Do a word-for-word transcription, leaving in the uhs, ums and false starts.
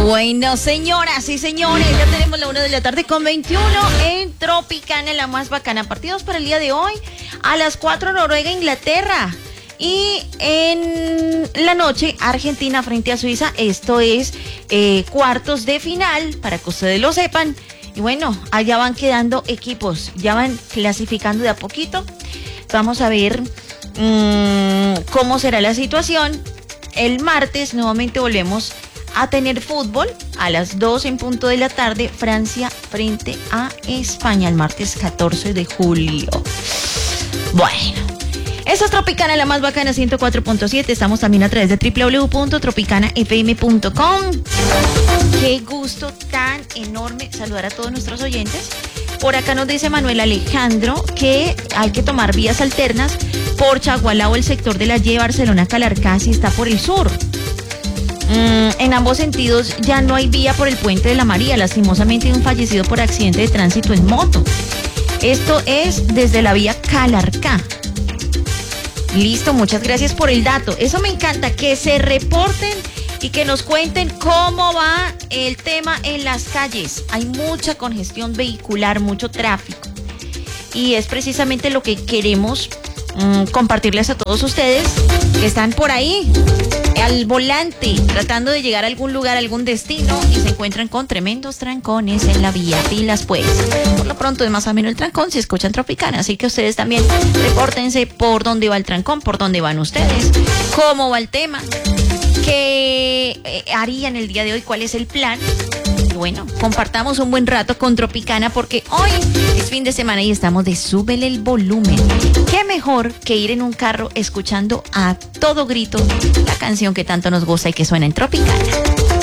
Bueno, señoras y señores, ya tenemos la una de la tarde con veintiuno en Tropicana, la más bacana. Partidos para el día de hoy, a las cuatro Noruega, Inglaterra. Y en la noche, Argentina frente a Suiza. Esto es eh, cuartos de final, para que ustedes lo sepan. Y bueno, allá van quedando equipos, ya van clasificando de a poquito. Vamos a ver mmm, cómo será la situación. El martes nuevamente volvemos a tener fútbol a las dos en punto de la tarde, Francia frente a España, el martes catorce de julio. Bueno, esa es Tropicana, la más bacana, ciento cuatro punto siete. Estamos también a través de doble u doble u doble u punto tropicana f m punto com. Qué gusto tan enorme saludar a todos nuestros oyentes. Por acá nos dice Manuel Alejandro que hay que tomar vías alternas por Chagualao, el sector de la Y, Barcelona, Calarcá, si está por el sur. Mm, en ambos sentidos ya no hay vía por el puente de la María. Lastimosamente hay un fallecido por accidente de tránsito en moto. Esto es desde la vía Calarcá. Listo, muchas gracias por el dato. Eso me encanta, que se reporten y que nos cuenten cómo va el tema en las calles. Hay mucha congestión vehicular, mucho tráfico. Y es precisamente lo que queremos mmm, compartirles a todos ustedes que están por ahí, al volante, tratando de llegar a algún lugar, a algún destino, y se encuentran con tremendos trancones en la vía. Pilas pues. Por lo pronto es más o menos el trancón si escuchan Tropicana, así que ustedes también repórtense por dónde va el trancón, por dónde van ustedes, cómo va el tema, qué eh, harían el día de hoy, cuál es el plan. Y bueno, compartamos un buen rato con Tropicana, porque hoy es fin de semana y estamos de súbele el volumen. Qué mejor que ir en un carro escuchando a todo grito la canción que tanto nos gusta y que suena en Tropicana.